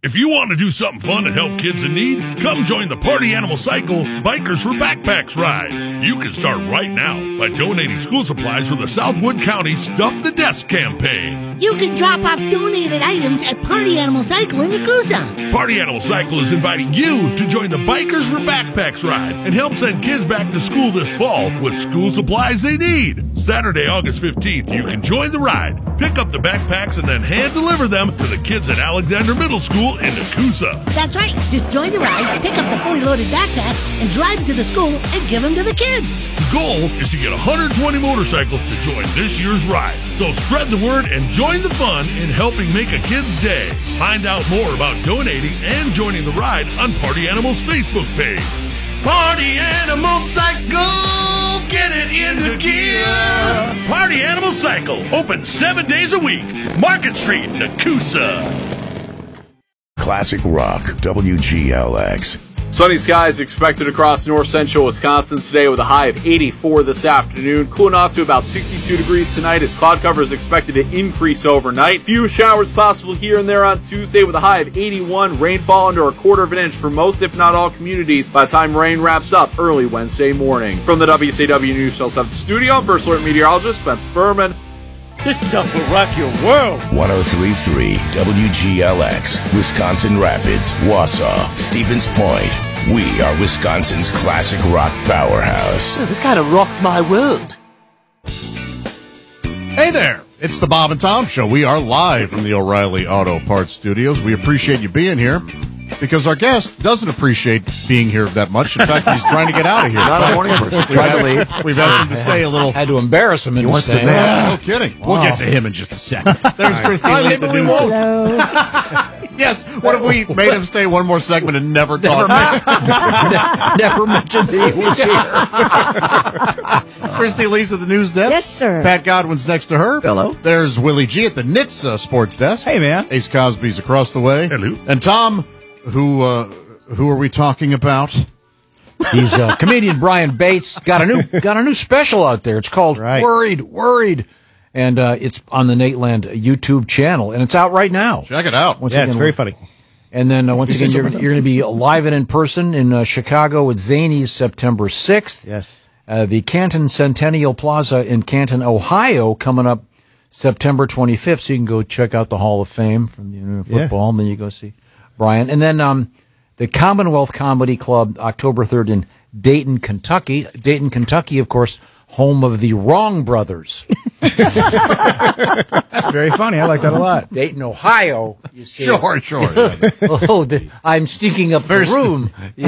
If you want to do something fun and help kids in need, come join the Party Animal Cycle Bikers for Backpacks ride. You can start right now by donating school supplies for the Southwood County Stuff the Desk campaign. You can drop off donated items at Party Animal Cycle in Nakusa. Party Animal Cycle is inviting you to join the Bikers for Backpacks ride and help send kids back to school this fall with school supplies they need. Saturday, August 15th, you can join the ride, pick up the backpacks, and then hand deliver them to the kids at Alexander Middle School in Nakusa. That's right. Just join the ride, pick up the fully loaded backpack, and drive to the school and give them to the kids. The goal is to get 120 motorcycles to join this year's ride. So spread the word and join the fun in helping make a kid's day. Find out more about donating and joining the ride on Party Animal's Facebook page. Party Animal Cycle, get it into gear. Party Animal Cycle, open 7 days a week. Market Street, Nakusa. Classic Rock, WGLX. Sunny skies expected across north central Wisconsin today with a high of 84 this afternoon. Cooling off to about 62 degrees tonight as cloud cover is expected to increase overnight. Few showers possible here and there on Tuesday with a high of 81. Rainfall under a quarter of an inch for most, if not all, communities by the time rain wraps up early Wednesday morning. From the WCW News Channel 7 studio, First Alert meteorologist Spence Berman. This stuff will rock your world. 103.3 WGLX, Wisconsin Rapids, Wausau, Stevens Point. We are Wisconsin's classic rock powerhouse. This kind of rocks my world. Hey there, it's the Bob and Tom Show. We are live from the O'Reilly Auto Parts Studios. We appreciate you being here because our guest doesn't appreciate being here that much. In fact, he's trying to get out of here. Not a morning person. Trying to leave. We've asked him to stay a little. Had to embarrass him. He wants to No kidding. Wow. We'll get to him in just a second. There's Christy Lee, the news. Yes, what if we made him stay one more segment and never talk? Never mentioned that he was here. Christy Lee's at the news desk. Yes, sir. Pat Godwin's next to her. Hello. There's Willie G at the Knits sports desk. Hey, man. Ace Cosby's across the way. Hello. And Tom, who are we talking about? He's comedian Brian Bates. Got a new special out there. It's called Worried. And it's on the Nateland YouTube channel, and it's out right now. Check it out. It's very funny. And then once again, you're going to be live and in person in Chicago at Zanies September 6th. Yes. The Canton Centennial Plaza in Canton, Ohio, coming up September 25th. So you can go check out the Hall of Fame from football, and then you go see Brian. And then the Commonwealth Comedy Club, October 3rd in Dayton, Kentucky. Dayton, Kentucky, of course, home of the Wrong Brothers. That's very funny. I like that a lot. Dayton, Ohio. You see Sure. I'm stinking up the room.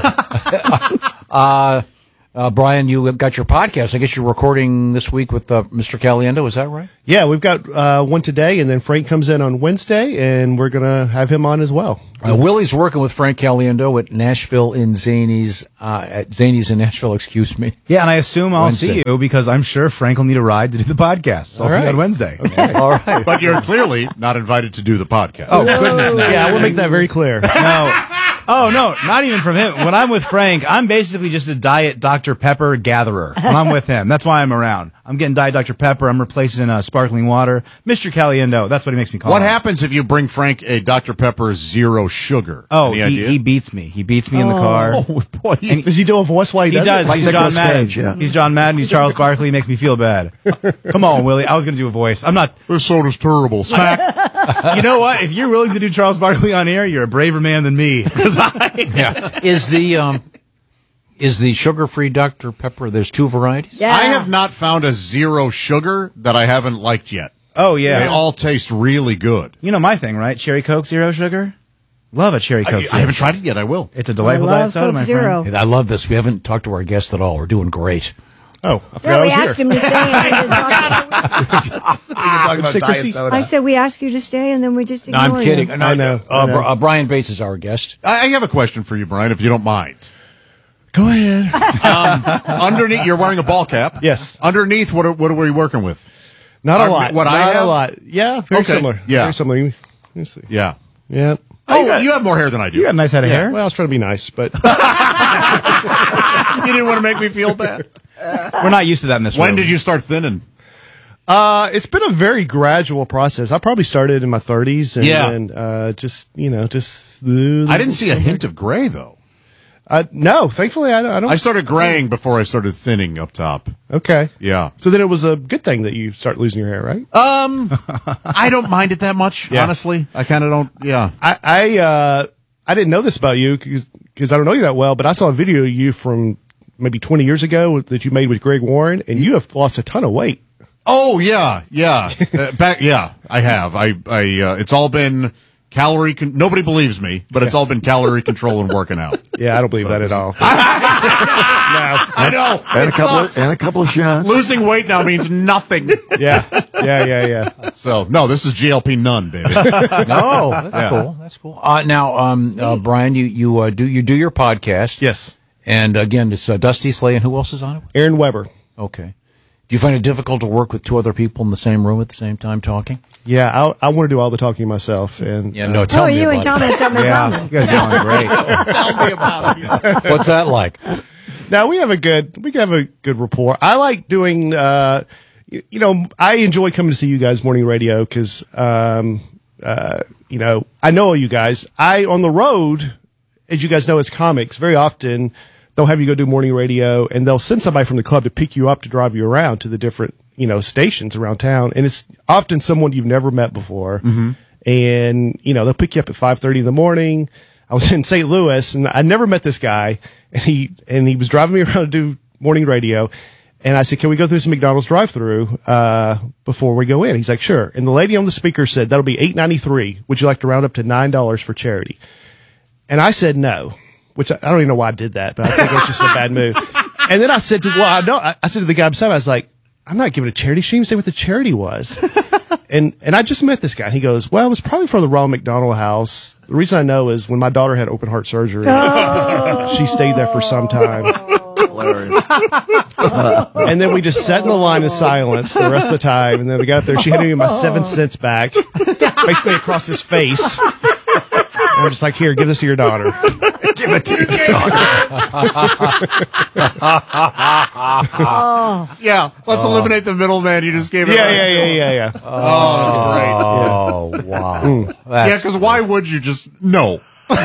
Yeah. Brian, you got your podcast. I guess you're recording this week with Mr. Caliendo. Is that right? Yeah, we've got one today, and then Frank comes in on Wednesday, and we're going to have him on as well. Willie's working with Frank Caliendo at Nashville in Zanies, at Zanies in Nashville, excuse me. Yeah, and I assume I'll see you because I'm sure Frank will need a ride to do the podcast. So I'll see you on Wednesday. Okay. All right. But you're clearly not invited to do the podcast. Oh, goodness. No. Yeah, we'll make that very clear. No. Oh, no, not even from him. When I'm with Frank, I'm basically just a Diet Dr. Pepper gatherer when I'm with him. That's why I'm around. I'm getting Diet Dr. Pepper. I'm replacing sparkling water. Mr. Caliendo, that's what he makes me call him. What happens if you bring Frank a Dr. Pepper zero sugar? Oh, he beats me. He beats me in the car. Oh, boy. Does he do a voice while he does it? He's John Madden. He's John Madden. He's Charles Barkley. He makes me feel bad. Come on, Willie. I was going to do a voice. I'm not. This soda's terrible. Smack. You know what? If you're willing to do Charles Barkley on air, you're a braver man than me. Is the sugar-free Dr. Pepper? There's two varieties. Yeah. I have not found a zero sugar that I haven't liked yet. Oh yeah, they all taste really good. You know my thing, right? Cherry Coke, zero sugar. Love a Cherry Coke. I haven't tried it yet. I will. It's a delightful diet soda, my Zero. friend. I love this. We haven't talked to our guest at all. We're doing great. Oh, I forgot Yeah, I we was asked here. him to stay. Talking about diet soda. I said we asked you to stay, and then we just No, ignored I'm kidding. you. No, I know. Brian Bates is our guest. I have a question for you, Brian, if you don't mind. Go ahead. Underneath, you're wearing a ball cap. Yes. Underneath, what are we working with? Not a lot. What I Not have? a lot. Yeah, very Okay. similar. Yeah. Very similar. Let me see. Yeah. Yeah. Oh, you have more hair than I do. You got a nice head of hair. Well, I was trying to be nice, but You didn't want to make me feel bad. We're not used to that in this room. When did you start thinning? It's been a very gradual process. I probably started in my 30s, and I didn't see a hint of gray though. No, thankfully I don't. I started graying before I started thinning up top. Okay. Yeah. So then it was a good thing that you start losing your hair, right? I don't mind it that much, honestly. I kind of don't. Yeah. I didn't know this about you because I don't know you that well, but I saw a video of you from maybe 20 years ago that you made with Greg Warren, and you have lost a ton of weight. Oh yeah. I have. It's all been calorie. Nobody believes me, but it's all been calorie control and working out. Yeah, I don't believe that at all. I know. And a couple of shots. Losing weight now means nothing. Yeah. So no, this is GLP none, baby. No, that's cool. That's cool. Now, Brian, you do your podcast. Yes. And again, it's Dusty Slay, and who else is on it? Aaron Weber. Okay. Do you find it difficult to work with two other people in the same room at the same time talking? Yeah, I want to do all the talking myself. And tell me you about and Tom it. had something in common. You guys are doing great. Tell me about it. What's that like? Now we have a good rapport. I like doing. I enjoy coming to see you guys morning radio because I know all you guys. On the road, as you guys know, as comics, very often they'll have you go do morning radio, and they'll send somebody from the club to pick you up to drive you around to the different stations around town, and it's often someone you've never met before. Mm-hmm. And they'll pick you up at 5:30 in the morning. I was in St. Louis, and I never met this guy, and he was driving me around to do morning radio, and I said, "Can we go through some McDonald's drive-through before we go in?" He's like, "Sure." And the lady on the speaker said, "That'll be $8.93. Would you like to round up to $9 for charity?" And I said no, which I don't even know why I did that, but I think it was just a bad move. And then I said to the guy beside me, I was like, "I'm not giving a charity." She didn't say what the charity was. And I just met this guy. And he goes, "Well, it was probably from the Ronald McDonald House. The reason I know is when my daughter had open heart surgery, she stayed there for some time." Hilarious. And then we just sat in the line in silence the rest of the time. And then we got there. She handed me my 7 cents back, basically across his face. And I'm just like, "Here, give this to your daughter." Give it to your daughter. Yeah, let's eliminate the middleman. You just gave it. Yeah. Oh, that's great. Oh, wow. Yeah, because why would you just no?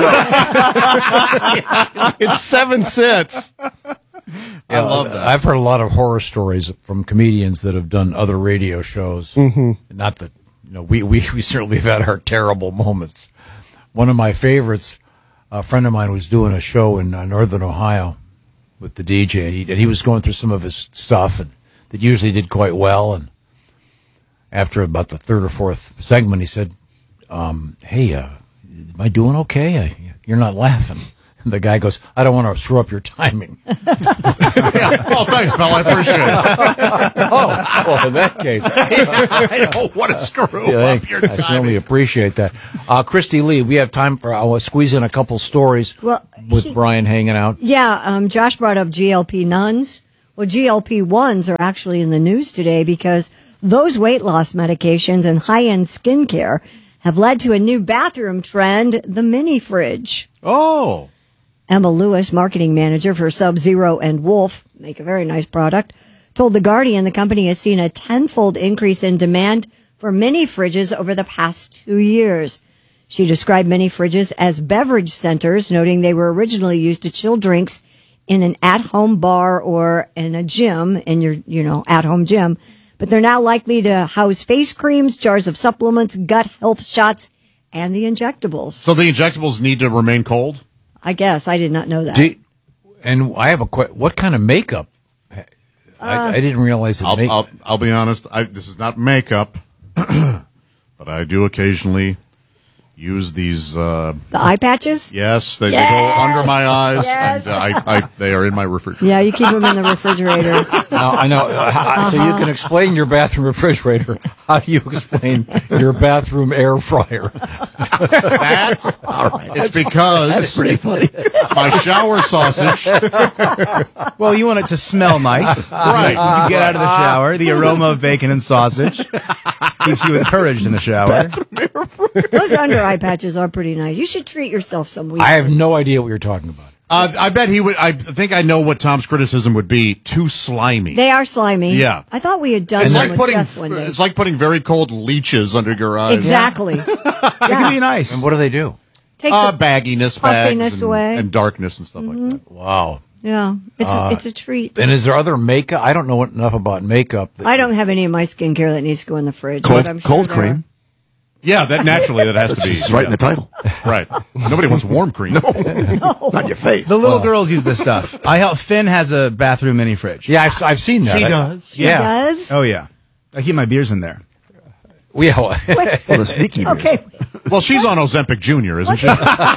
It's 7 cents. I love that. I've heard a lot of horror stories from comedians that have done other radio shows. Mm-hmm. Not that we certainly have had our terrible moments. One of my favorites, a friend of mine was doing a show in Northern Ohio with the DJ, and he was going through some of his stuff, and that usually did quite well. And after about the third or fourth segment, he said, "Hey, am I doing okay? You're not laughing." And the guy goes, "I don't want to screw up your timing." Yeah. Well, thanks, Mel. I appreciate it. Oh, well, in that case, I don't want to screw up your I timing. certainly appreciate that. Christy Lee, we have time for, I'll squeeze in a couple stories with Brian hanging out. Yeah, Josh brought up GLP nuns. Well, GLP-1s are actually in the news today because those weight loss medications and high-end skincare have led to a new bathroom trend, the mini fridge. Oh. Emma Lewis, marketing manager for Sub-Zero and Wolf, make a very nice product, told The Guardian the company has seen a tenfold increase in demand for mini fridges over the past 2 years. She described mini fridges as beverage centers, noting they were originally used to chill drinks in an at-home bar or in a gym, in your, at-home gym. But they're now likely to house face creams, jars of supplements, gut health shots, and the injectables. So the injectables need to remain cold? I guess. I did not know that. And I have a question. What kind of makeup? I didn't realize that. I'll be honest. This is not makeup, but I do occasionally use these. The eye patches? Yes, they go under my eyes, and they are in my refrigerator. Yeah, you keep them in the refrigerator. I know. So you can explain your bathroom refrigerator. How do you explain your bathroom air fryer? All right. It's because that's pretty funny. My shower sausage. Well, you want it to smell nice. Right. You get out of the shower, the aroma of bacon and sausage keeps you encouraged in the shower. Those under eye patches are pretty nice. You should treat yourself some week. I have no idea what you're talking about. I bet he would. I think I know what Tom's criticism would be. Too slimy. They are slimy. Yeah. I thought we had done It's one like with putting Jess one day. it's like putting very cold leeches under your eyes. Exactly. It can be nice. And what do? Takes the Bagginess, puffiness bags, away. and darkness and stuff like that. Wow. Yeah, it's a treat. And is there other makeup? I don't know enough about makeup. I don't have any of my skincare that needs to go in the fridge. but I'm sure Cold there cream. Yeah, that naturally that has to be. It's right in the title. Right. Nobody wants warm cream. Not your face. The little girls use this stuff. Finn has a bathroom mini fridge. Yeah, I've seen that. She does. She does? Oh yeah. I keep my beers in there. Yeah. Well, the sneaky beers. Okay. Well, she's on Ozempic Jr., isn't she? What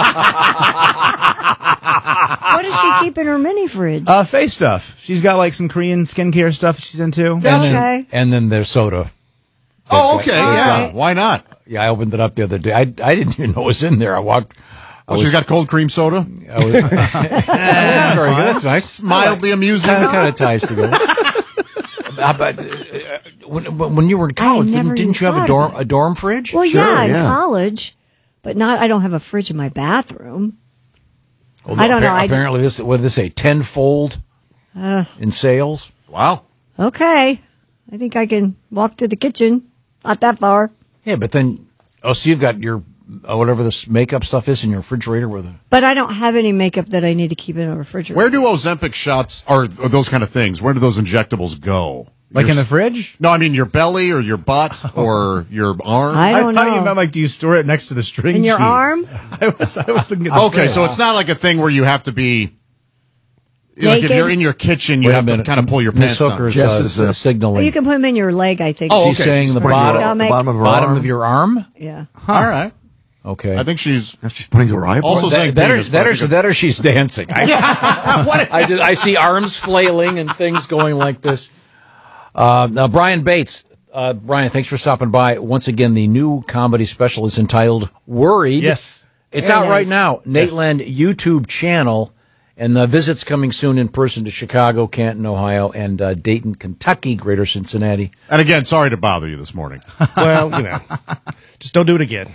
does she keep in her mini fridge? Face stuff. She's got like some Korean skincare stuff she's into. Okay. And then there's soda. Oh, okay. All Yeah. right. Why not? Yeah, I opened it up the other day. I didn't even know it was in there. I walked. She's got cold cream soda. That's very good. That's nice. Mildly amusing. Kind of ties together. But when you were in college, never didn't you even have thought of a dorm fridge? Well, yeah, in yeah. college, but not. I don't have a fridge in my bathroom. Well, I don't know. Apparently, what did this say? Tenfold in sales. Wow. Okay, I think I can walk to the kitchen. Not that far. Yeah, but then so you've got your whatever this makeup stuff is in your refrigerator with it. But I don't have any makeup that I need to keep in a refrigerator. Where do Ozempic shots or those kind of things? Where do those injectables go? Like in the fridge? No, I mean your belly or your butt or your arm. I don't thought know. you meant like, do you store it next to the string In your cheese? arm? I was thinking. Of the Okay, fridge. so it's not like a thing where you have to be. Like if Naked? you're in your kitchen, you Wait a have to minute. kind of pull your Miss pants down. Hooker's Jess is, signaling. You can put them in your leg, I think. Oh, She's okay. saying She's the putting bottom, I'll make- bottom of her bottom arm. of your arm. Yeah. All right. Okay. I think she's She's putting her eyeball. also saying penis, but I think that or she's dancing. I see arms flailing and things going like this. Now, Brian Bates. Brian, thanks for stopping by. Once again, the new comedy special is entitled Worried. Yes. It's Very out nice. right now. Nate Land YouTube channel. And the visit's coming soon in person to Chicago, Canton, Ohio, and Dayton, Kentucky, Greater Cincinnati. And again, sorry to bother you this morning. Well, just don't do it again.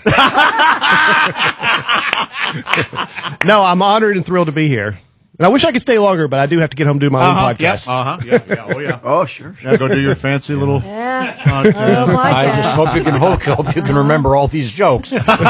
No, I'm honored and thrilled to be here. And I wish I could stay longer, but I do have to get home and do my own podcast. Yeah. Oh, yeah. Oh, sure. Yeah, go do your fancy little. Yeah. podcast. I just hope you can remember all these jokes.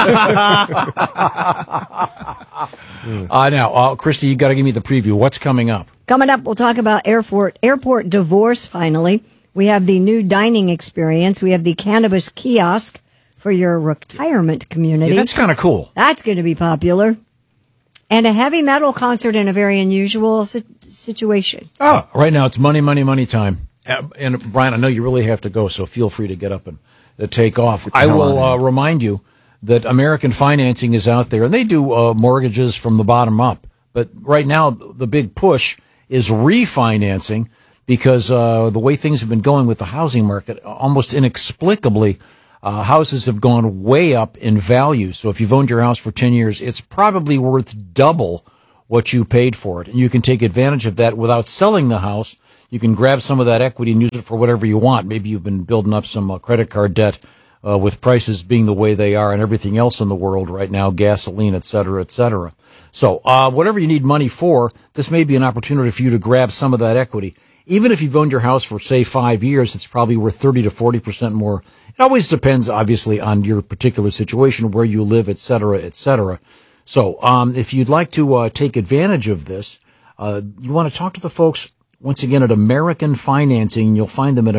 Now, Christy, you got to give me the preview. What's coming up? Coming up, we'll talk about airport divorce. Finally, we have the new dining experience. We have the cannabis kiosk for your retirement community. Yeah, that's kind of cool. That's going to be popular. And a heavy metal concert in a very unusual situation. Oh, right now it's money time. And Brian, I know you really have to go, so feel free to get up and take off. I will remind you that American Financing is out there, and they do mortgages from the bottom up. But right now, the big push is refinancing because the way things have been going with the housing market, almost inexplicably, houses have gone way up in value. So if you've owned your house for 10 years, it's probably worth double what you paid for it. And you can take advantage of that without selling the house. You can grab some of that equity and use it for whatever you want. Maybe you've been building up some credit card debt with prices being the way they are and everything else in the world right now, gasoline, et cetera, et cetera. So whatever you need money for, this may be an opportunity for you to grab some of that equity. Even if you've owned your house for, say, 5 years, it's probably worth 30 to 40% more. It always depends, obviously, on your particular situation, where you live, et cetera, et cetera. So if you'd like to take advantage of this, you want to talk to the folks, once again, at American Financing. You'll find them at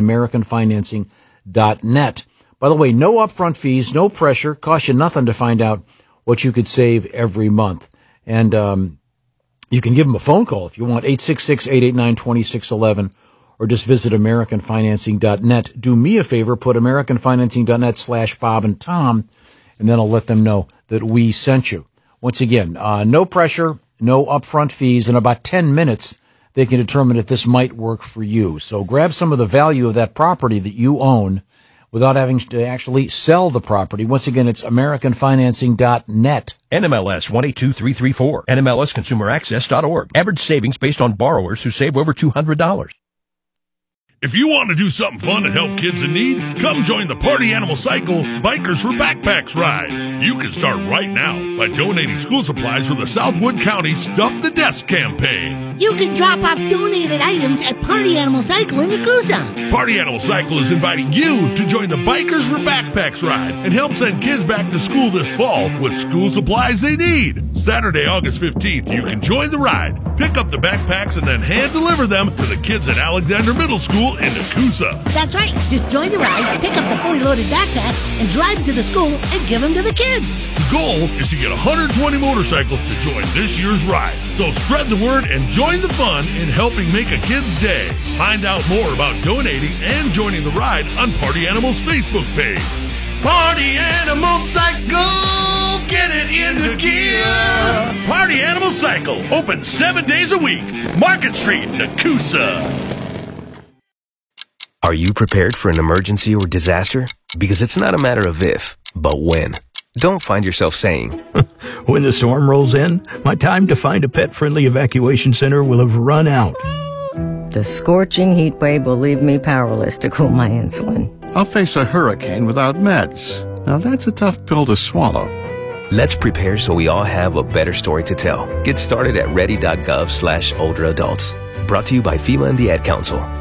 americanfinancing.net. By the way, no upfront fees, no pressure, cost you nothing to find out what you could save every month. And you can give them a phone call if you want, 866-889-2611, or just visit americanfinancing.net. Do me a favor, put americanfinancing.net/Bob and Tom, and then I'll let them know that we sent you. Once again, no pressure, no upfront fees. In about 10 minutes, they can determine if this might work for you. So grab some of the value of that property that you own without having to actually sell the property. Once again, it's americanfinancing.net. NMLS 182334. NMLSconsumeraccess.org. Average savings based on borrowers who save over $200. If you want to do something fun and help kids in need, come join the Party Animal Cycle Bikers for Backpacks ride. You can start right now by donating school supplies for the Southwood County Stuff the Desk campaign. You can drop off donated items at Party Animal Cycle in Nakusa. Party Animal Cycle is inviting you to join the Bikers for Backpacks ride and help send kids back to school this fall with school supplies they need. Saturday, August 15th, you can join the ride, pick up the backpacks, and then hand deliver them to the kids at Alexander Middle School in Nakusa. That's right. Just join the ride, pick up the fully loaded backpack, and drive to the school and give them to the kids. The goal is to get 120 motorcycles to join this year's ride. So spread the word and join the fun in helping make a kid's day. Find out more about donating and joining the ride on Party Animal's Facebook page. Party Animal Cycle, get it into gear. Party Animal Cycle, open 7 days a week. Market Street, Nakusa. Are you prepared for an emergency or disaster? Because it's not a matter of if, but when. Don't find yourself saying, when the storm rolls in, my time to find a pet-friendly evacuation center will have run out. The scorching heat wave will leave me powerless to cool my insulin. I'll face a hurricane without meds. Now that's a tough pill to swallow. Let's prepare so we all have a better story to tell. Get started at ready.gov/older adults. Brought to you by FEMA and the Ad Council.